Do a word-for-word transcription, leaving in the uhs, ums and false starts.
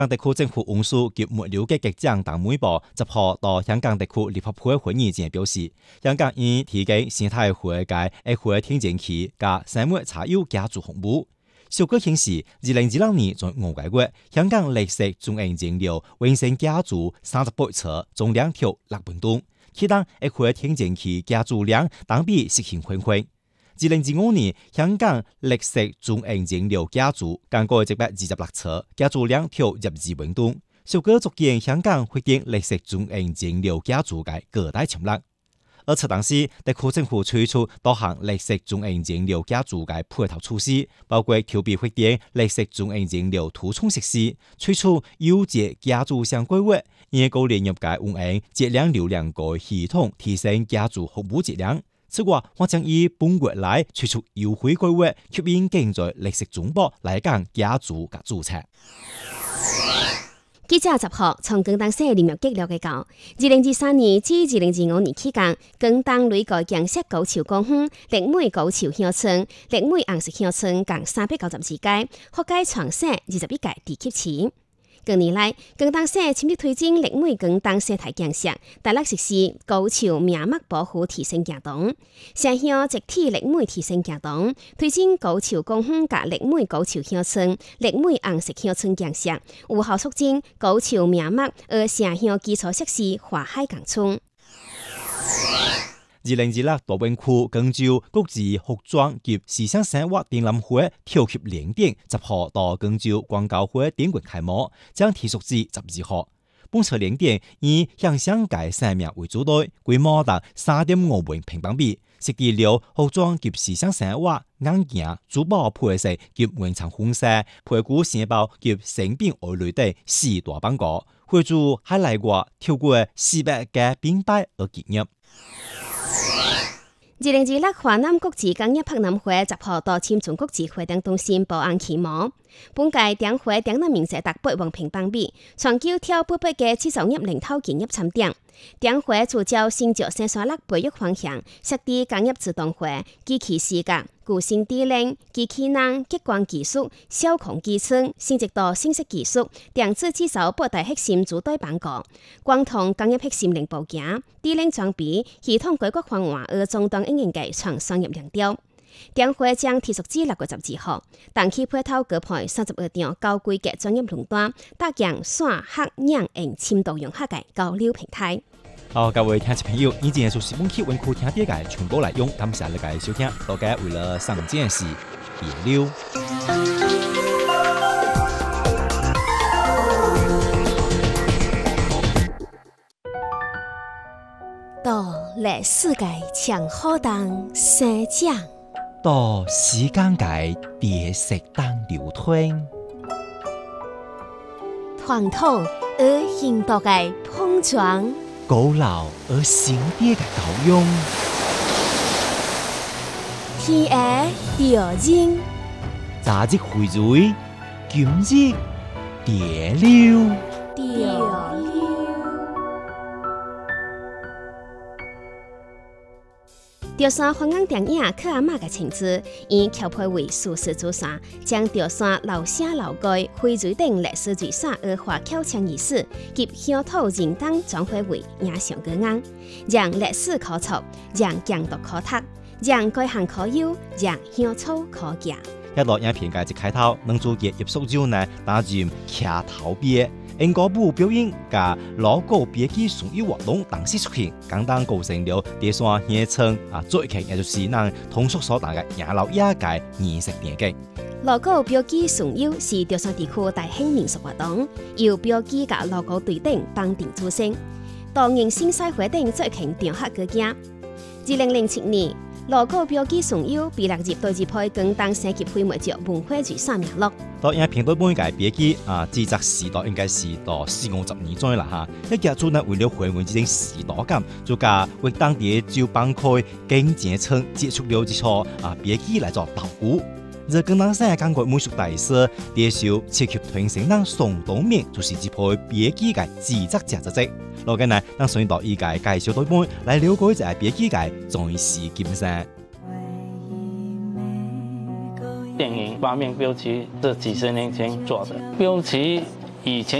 港特區政府運輸及物流局局長鄧美寶十號到香港特區立法會會議前表示，香港已提供生態會嘅一會天然氣加生物柴油加注服務。數據顯示，二零二六年在五個月，香港綠色中型燃料運送加注三十八車，總兩條六分鐘，其他一會天然氣加注量當比實現分開。二零二五年，香港綠色中型燃料加注更過一百二十六車，加注兩條廿二分鐘。數據足見香港決定綠色中型燃料加注嘅各大潛力。而此當時，特區政府推出多項綠色中型燃料加注嘅配套措施，包括籌備發電綠色中型燃料途中設施，推出優質加注相規劃，以高連入界運營節量流量改系統，提升加注服務質量。此外，我將以本月內推出優惠規劃，吸引更多綠色中博來港加注及註冊。 記者十號從廣東省林業局了解到，二零二三年至二零二五年期間，廣東累計建設高潮公園、綠美高潮鄉村、綠美紅石鄉村共三百九十二屆，覆蓋全省二十一屆地級市。近年來，廣東省全力推進綠美廣東生態建設，大力實施高潮命脈保護提升行動，城鄉集體綠美提升行動，推進高潮公園甲綠美高潮鄉村、綠美紅石鄉村建設，有效促進高潮命脈和城鄉基礎設施化海共存。 二零二六大灣區廣州國際服裝及時尚生活展覽會跳級聯展十號到廣州廣交會展館開幕，將提速至十二號。本次聯展以向上界生命為主題，規模達三點五萬平方米，設計了服裝及時尚生活、眼鏡、珠寶配飾及文創款式、配古生包及成品外類等四大板塊，會主海內外超過四百個品牌而結業。 二零二六華南國際工業博覽會十號到深圳國際會展中心報案啟幕。本屆展會展覽面積達八萬平方米，全球超八百個製造業領頭企業參展。展會聚焦新竹生產力培育方向，設計工業自動化、機器視覺、固性智能、機器人、激光技術、小孔基層、升級到信息技術、電子製造八大核心主題板塊，廣通工業核心零部件、智能裝備、系統規劃方案和終端應用嘅全商業亮點。展會將提速至六月十二號，當期配套各派三十二場高規格專業論壇，搭建線客兩型深度融合嘅交流平台。 好，各位聽眾朋友，以前就是本期文庫聽點嘅全部內容，感謝你嘅收聽。大家為了上件事而溜。 到歷史界長好當生長， 到時間界跌石當流推， 傳統而現代嘅碰撞， 古老而新啲嘅交融， 天涯điều人， 早日回味，今日跌溜。潮汕歡迎電影客阿媽嘅情節，以橋配為素食主線，將潮汕老社老街、徽水等歷史遺產而華僑腔儀式及鄉土人等轉化為影像歌案，讓歷史可操，讓疆土可讀，讓該行可遊，讓鄉土可行。一落影片嘅一開頭，男主角葉淑洲呢擔任騎頭鳖。英國部表演加老狗別記崇義活動同時出現，簡單構成了潮汕鄉村啊，最近也就是咱通俗所談嘅養老業界儀式電影。老狗別記崇義是潮汕地區大型民俗活動，由別記甲老狗隊等綁定組成，當年新賽會等最近電黑個件。二零零七年，老狗別記崇義被列入對日配廣東省級非物質文化遺產名錄。到影片對本屆別記啊，製作時代應該是到四五十年左右啦嚇。一日做呢為了還原這種時代感，就加為當地就幫開經濟層接觸了一撮啊別記來做導鼓。而廣東省港國美術大師接受七級團省人宋東明就是一配別記嘅製作者之職。落緊呢，讓順道依屆介紹對本來了解一下別記嘅在世今生。 電影畫面標題是幾十年前做的，標題以前